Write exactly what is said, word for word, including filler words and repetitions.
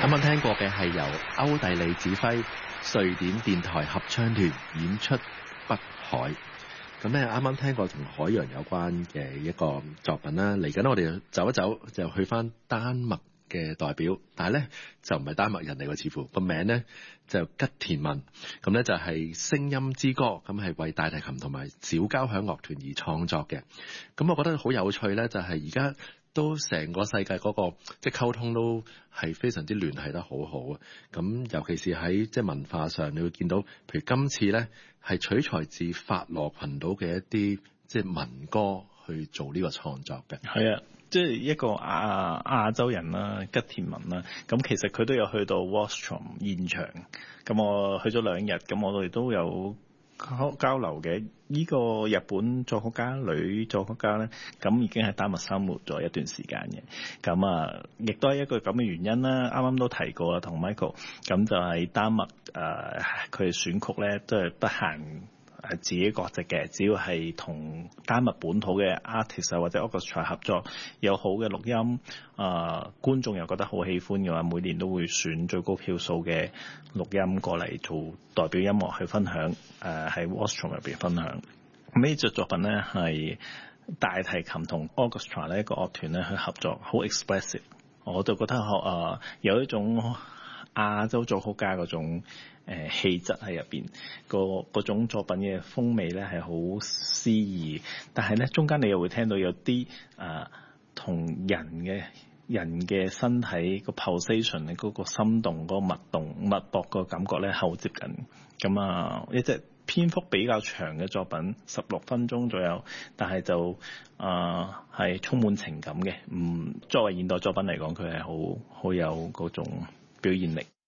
啱啱聽過嘅係由歐蒂利指揮，瑞典電台合唱團演出《北海》。咁咧，啱啱聽過同海洋有關嘅一個作品啦。嚟緊我哋走一走，就去翻丹麥嘅代表，但係咧就唔係丹麥人嚟嘅，似乎個名咧就吉田文。咁咧就係聲音之歌，咁係為大提琴同埋小交響樂團而創作嘅。咁我覺得好有趣咧，就係而家都成個世界嗰個即係溝通都係非常之聯繫得好好啊！咁尤其是喺即係文化上，你會見到，譬如今次咧係取材自法羅群島嘅一啲即係民歌去做呢個創作嘅。係啊， 即係一個亞亞洲人啦，吉田文啦。咁其實佢都有去到 Wahlstrom 現場，咁我去咗兩日，咁我哋都有交流嘅。呢個日本作曲家女作曲家咧，咁已經喺丹麥生活咗一段時間嘅。咁啊，亦都係一個咁嘅原因啦。啱啱都提過啦，同 Michael，咁就係丹麥誒，佢選曲咧都係不限誒自己國籍嘅，只要係同丹麥本土嘅 artist 或者 orchestra 合作，有好嘅錄音，啊、呃、觀眾又覺得好喜歡嘅話，每年都會選最高票數嘅錄音過嚟做代表音樂去分享，誒喺 Wahlstrom 入邊分享。咁呢隻作品咧係大提琴同 orchestra 呢一個樂團咧去合作，好 expressive， 我就覺得啊、呃、有一種亞洲作曲家嗰種誒氣質喺入邊，個嗰種作品嘅風味咧係好詩意，但係咧中間你又會聽到有啲誒同人嘅人嘅身體個 pulsation 嘅嗰個心動、嗰個脈動、脈搏個感覺咧好接近。咁啊，一隻篇幅比較長嘅作品，十六分鐘左右，但係就啊係、呃、充滿情感嘅。嗯，作為現代作品嚟講，佢係好好有嗰種表現力。